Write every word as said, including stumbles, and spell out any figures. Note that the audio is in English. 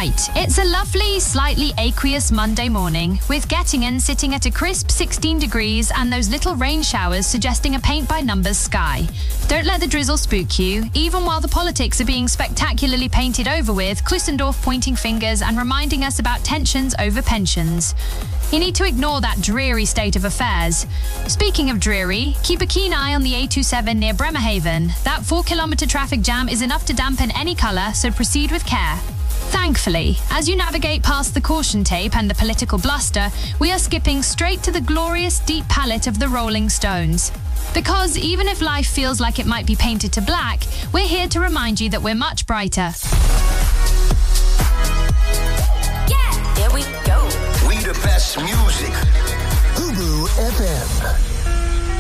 Right, it's a lovely, slightly aqueous Monday morning, with Gettingen sitting at a crisp sixteen degrees and those little rain showers suggesting a paint-by-numbers sky. Don't let the drizzle spook you, even while the politics are being spectacularly painted over with, Klusendorf pointing fingers and reminding us about tensions over pensions. You need to ignore that dreary state of affairs. Speaking of dreary, keep a keen eye on the A twenty-seven near Bremerhaven. That four-kilometre traffic jam is enough to dampen any colour, so proceed with care. Thankfully, as you navigate past the caution tape and the political bluster, we are skipping straight to the glorious deep palette of the Rolling Stones. Because even if life feels like it might be painted to black, we're here to remind you that we're much brighter. Yeah, here we go. We the best music. Ubu F M.